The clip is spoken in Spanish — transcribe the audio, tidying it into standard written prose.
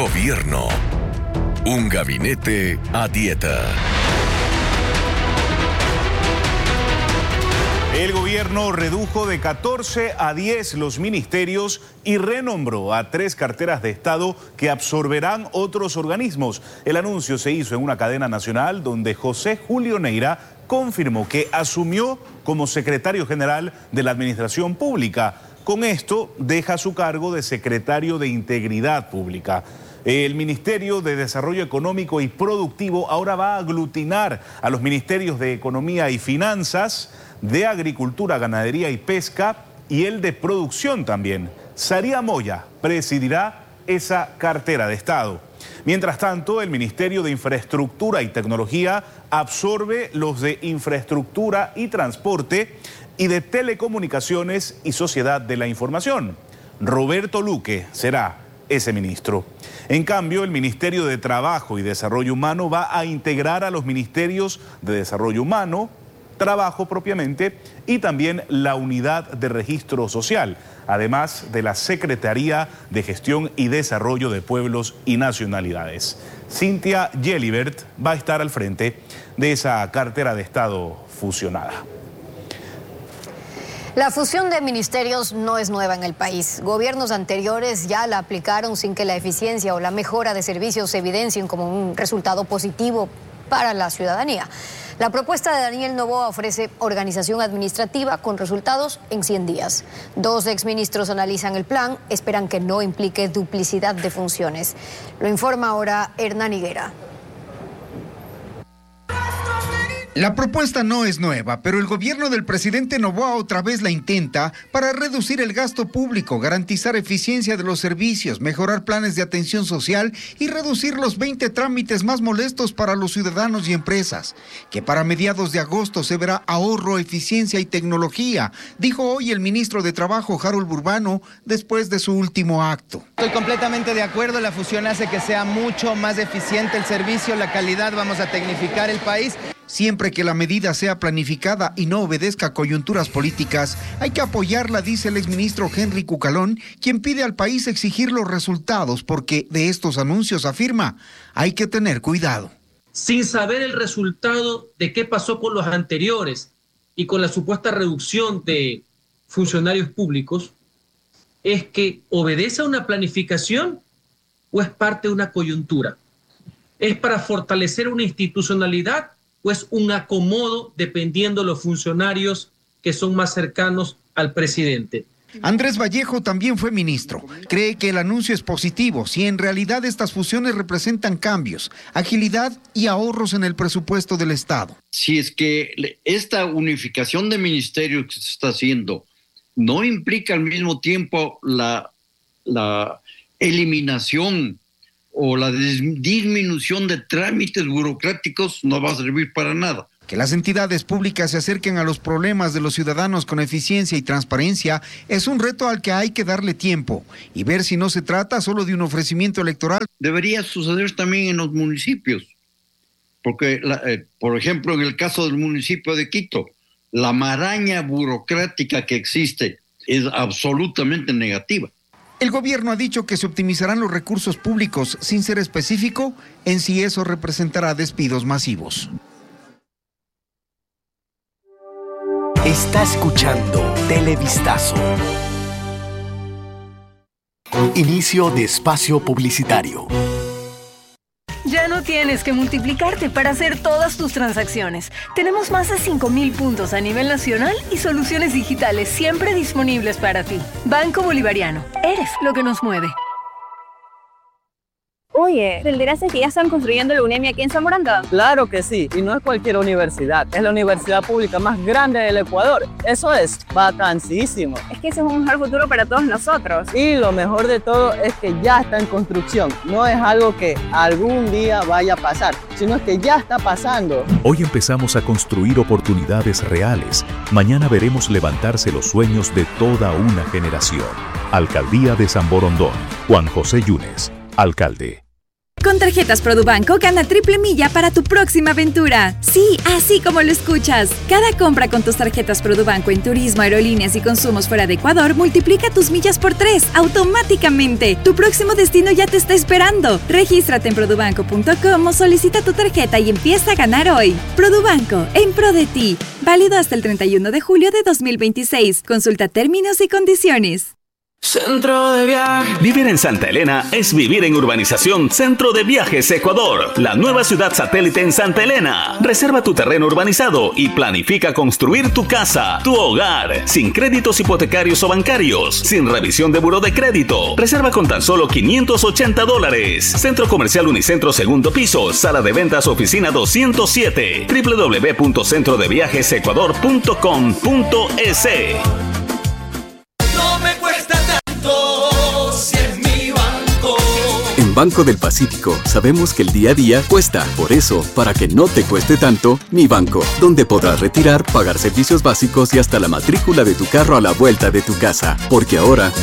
Gobierno. Un gabinete a dieta. El gobierno redujo de 14 a 10 los ministerios y renombró a 3 carteras de Estado que absorberán otros organismos. El anuncio se hizo en una cadena nacional donde José Julio Neira confirmó que asumió como secretario general de la Administración Pública. Con esto deja su cargo de secretario de Integridad Pública. El Ministerio de Desarrollo Económico y Productivo ahora va a aglutinar a los ministerios de Economía y Finanzas, de Agricultura, Ganadería y Pesca y el de Producción también. Saría Moya presidirá esa cartera de Estado. Mientras tanto, el Ministerio de Infraestructura y Tecnología absorbe los de Infraestructura y Transporte y de Telecomunicaciones y Sociedad de la Información. Roberto Luque será ese ministro. En cambio, el Ministerio de Trabajo y Desarrollo Humano va a integrar a los ministerios de Desarrollo Humano, Trabajo propiamente, y también la Unidad de Registro Social, además de la Secretaría de Gestión y Desarrollo de Pueblos y Nacionalidades. Cynthia Gelibert va a estar al frente de esa cartera de Estado fusionada. La fusión de ministerios no es nueva en el país. Gobiernos anteriores ya la aplicaron sin que la eficiencia o la mejora de servicios se evidencien como un resultado positivo para la ciudadanía. La propuesta de Daniel Noboa ofrece organización administrativa con resultados en 100 días. 2 exministros analizan el plan, esperan que no implique duplicidad de funciones. Lo informa ahora Hernán Higuera. La propuesta no es nueva, pero el gobierno del presidente Noboa otra vez la intenta para reducir el gasto público, garantizar eficiencia de los servicios, mejorar planes de atención social y reducir los 20 trámites más molestos para los ciudadanos y empresas. Que para mediados de agosto se verá ahorro, eficiencia y tecnología, dijo hoy el ministro de Trabajo, Harold Burbano, después de su último acto. Estoy completamente de acuerdo, la fusión hace que sea mucho más eficiente el servicio, la calidad, vamos a tecnificar el país. Siempre que la medida sea planificada y no obedezca a coyunturas políticas, hay que apoyarla, dice el exministro Henry Cucalón, quien pide al país exigir los resultados porque de estos anuncios, afirma, hay que tener cuidado. Sin saber el resultado de qué pasó con los anteriores y con la supuesta reducción de funcionarios públicos, es que obedece a una planificación o es parte de una coyuntura. ¿Es para fortalecer una institucionalidad o es un acomodo dependiendo de los funcionarios que son más cercanos al presidente? Andrés Vallejo también fue ministro. Cree que el anuncio es positivo si en realidad estas fusiones representan cambios, agilidad y ahorros en el presupuesto del Estado. Si es que esta unificación de ministerios que se está haciendo no implica al mismo tiempo la eliminación o la disminución de trámites burocráticos, no va a servir para nada. Que las entidades públicas se acerquen a los problemas de los ciudadanos con eficiencia y transparencia es un reto al que hay que darle tiempo y ver si no se trata solo de un ofrecimiento electoral. Debería suceder también en los municipios, porque, por ejemplo, en el caso del municipio de Quito, la maraña burocrática que existe es absolutamente negativa. El gobierno ha dicho que se optimizarán los recursos públicos sin ser específico en si eso representará despidos masivos. Está escuchando Televistazo. Inicio de espacio publicitario. Ya no tienes que multiplicarte para hacer todas tus transacciones. Tenemos más de 5,000 puntos a nivel nacional y soluciones digitales siempre disponibles para ti. Banco Bolivariano. Eres lo que nos mueve. Oye, ¿te enteraste que ya están construyendo la UNEMI aquí en San Borondón? Claro que sí, y no es cualquier universidad, es la universidad pública más grande del Ecuador. Eso es vacancísimo. Es que ese es un mejor futuro para todos nosotros. Y lo mejor de todo es que ya está en construcción. No es algo que algún día vaya a pasar, sino que ya está pasando. Hoy empezamos a construir oportunidades reales. Mañana veremos levantarse los sueños de toda una generación. Alcaldía de San Borondón. Juan José Yunes, alcalde. Con tarjetas Produbanco gana triple milla para tu próxima aventura. Sí, así como lo escuchas. Cada compra con tus tarjetas Produbanco en turismo, aerolíneas y consumos fuera de Ecuador multiplica tus millas por 3 automáticamente. Tu próximo destino ya te está esperando. Regístrate en produbanco.com o solicita tu tarjeta y empieza a ganar hoy. Produbanco, en pro de ti. Válido hasta el 31 de julio de 2026. Consulta términos y condiciones. Centro de Viajes. Vivir en Santa Elena es vivir en Urbanización Centro de Viajes Ecuador, la nueva ciudad satélite en Santa Elena. Reserva tu terreno urbanizado y planifica construir tu casa, tu hogar, sin créditos hipotecarios o bancarios, sin revisión de buró de crédito. Reserva con tan solo $580. Centro Comercial Unicentro segundo piso, sala de ventas oficina 207, www.centrodeviajesecuador.com.es. Si es mi banco. En Banco del Pacífico sabemos que el día a día cuesta. Por eso, para que no te cueste tanto, Mi Banco, donde podrás retirar, pagar servicios básicos y hasta la matrícula de tu carro a la vuelta de tu casa. Porque ahora